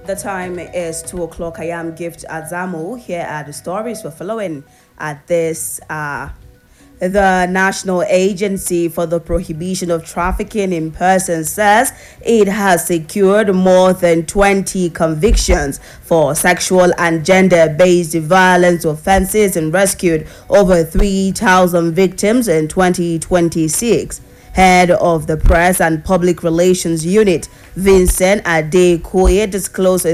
The time is 2 o'clock. I am Gift Azamo. Here are the stories we're following at this. The National Agency for the Prohibition of Trafficking in Persons says it has secured more than 20 convictions for sexual and gender-based violence offenses and rescued over 3,000 victims in 2026. Head of the Press and Public Relations Unit, Vincent Adekoye, disclosed